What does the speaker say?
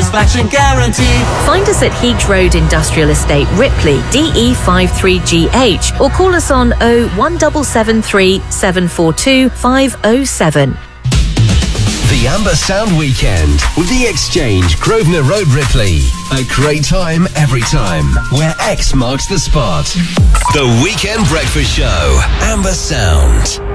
satisfaction guarantee. Find us at Heath Road Industrial Estate, Ripley, DE53GH, or call us on 01773 742 507. The Amber Sound Weekend with The Exchange, Grosvenor Road, Ripley. A great time every time, where X marks the spot. The Weekend Breakfast Show, Amber Sound.